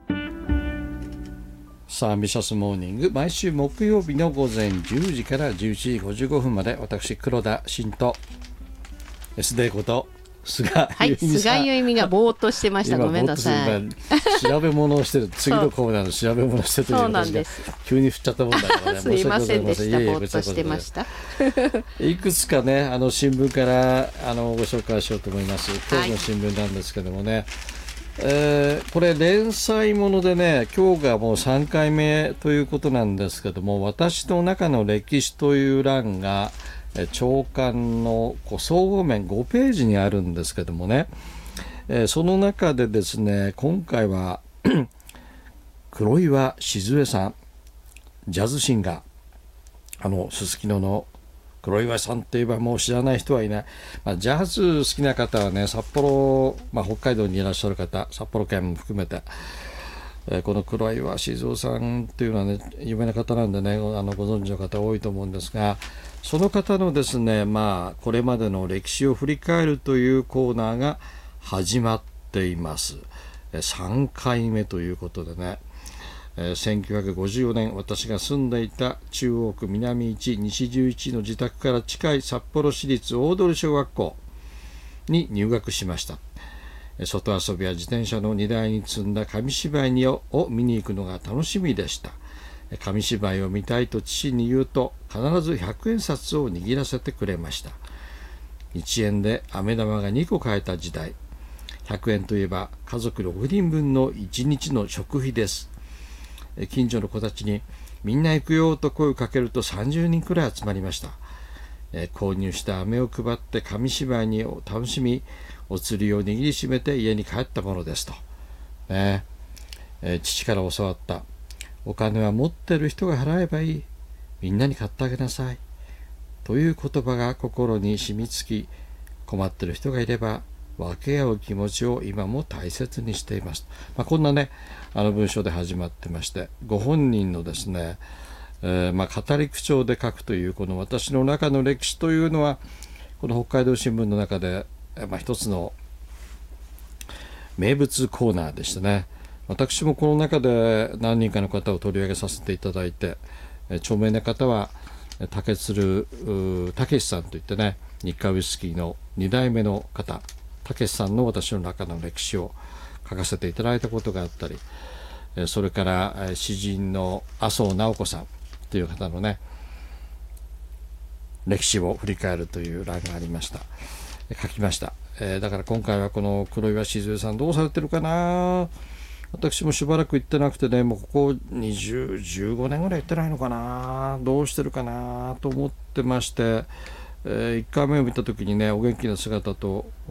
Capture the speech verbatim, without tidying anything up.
さあアンビシャスモーニング、毎週木曜日の午前じゅうじからじゅういちじごじゅうごふんまで、私黒田真と エスデー こと菅はい菅由美がぼーっとしてました。ごめんなさい。 調べ物をしてる次のコーナーの調べ物をしてるというそうなんです。 急に振っちゃったもんだからねすいませんでした。ぼーっとしてました。 いくつかねあの新聞からあのご紹介しようと思います。今日の新聞なんですけどもね、はい、えー、これ連載ものでね、今日がもうさんかいめということなんですけども、私の中の歴史という欄が朝刊のこう総合面ごページにあるんですけどもね、えー、その中でですね、今回は黒岩静江さん、ジャズシンガー、あのすすきのの黒岩さんといえばもう知らない人はいない、まあ、ジャズ好きな方はね、札幌、まあ、北海道にいらっしゃる方、札幌県も含めて、えー、この黒岩静雄さんというのはね有名な方なんでね、あのご存知の方多いと思うんですが、その方のですね、まあ、これまでの歴史を振り返るというコーナーが始まっています。さんかいめということでね、せんきゅうひゃくごじゅうよねん、私が住んでいた中央区南いち西じゅういちの自宅から近い札幌市立大通小学校に入学しました。外遊びや自転車の荷台に積んだ紙芝居を見に行くのが楽しみでした。紙芝居を見たいと父に言うと、必ずひゃくえん札を握らせてくれました。いちえんで飴玉がにこ買えた時代、ひゃくえんといえば家族ろくにんぶんのいちにちの食費です。近所の子たちにみんな行くよと声をかけるとさんじゅうにんくらい集まりました。えー、購入した飴を配って紙芝居にを楽しみ、お釣りを握りしめて家に帰ったものですと、ねえー、父から教わった、お金は持ってる人が払えばいい、みんなに買ってあげなさいという言葉が心に染みつき、困ってる人がいれば分け合う気持ちを今も大切にしています。まあ、こんなねあの文章で始まってまして、ご本人のですね、えー、まあ語り口調で書くというこの私の中の歴史というのは、この北海道新聞の中で、まあ、一つの名物コーナーでしたね。私もこの中で何人かの方を取り上げさせていただいて、著名な方は竹鶴武さんといってね、日課ウイスキーのに代目の方、武さんの私の中の歴史を書かせていただいたことがあったり、それから詩人の麻生直子さんという方のね歴史を振り返るという欄がありました。書きました。えー、だから今回はこの黒岩静江さんどうされてるかな。私もしばらく行ってなくてね、もうここにじゅう、じゅうごねんぐらい行ってないのかな、どうしてるかなと思ってまして、えー、いっかいめを見た時にね、お元気な姿と